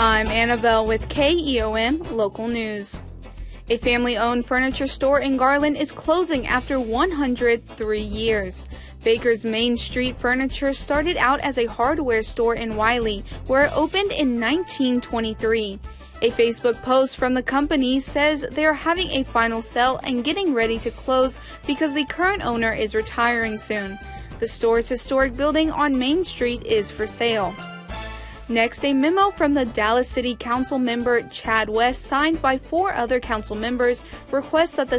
I'm Annabelle with KEOM Local News. A family-owned furniture store in Garland is closing after 103 years. Baker's Main Street Furniture started out as a hardware store in Wiley, where it opened in 1923. A Facebook post from the company says they are having a final sale and getting ready to close because the current owner is retiring soon. The store's historic building on Main Street is for sale. Next, a memo from the Dallas City Council member Chad West, signed by 4 other council members, requests that the